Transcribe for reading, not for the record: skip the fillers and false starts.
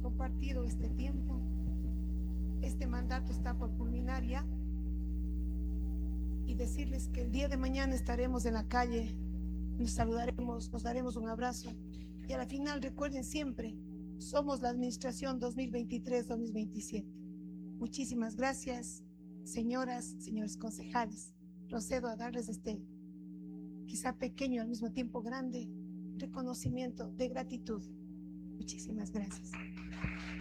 compartido este tiempo. Este mandato está por culminar ya. Y decirles que el día de mañana estaremos en la calle, nos saludaremos, nos daremos un abrazo. Y a la final recuerden siempre, somos la administración 2023-2027. Muchísimas gracias, señoras, señores concejales. Procedo a darles este, quizá pequeño, al mismo tiempo grande, reconocimiento de gratitud. Muchísimas gracias.